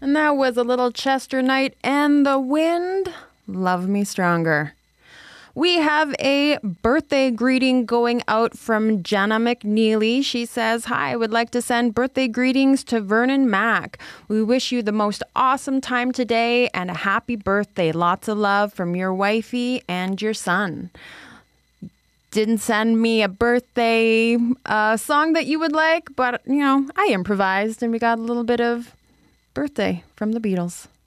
And that was a little Chester Knight and the Wind, Love Me Stronger. We have a birthday greeting going out from Jenna McNeely. She says, "Hi, I would like to send birthday greetings to Vernon Mack. We wish you the most awesome time today and a happy birthday. Lots of love from your wifey and your son." Didn't send me a birthday song that you would like, but, I improvised and we got a little bit of Birthday from the Beatles.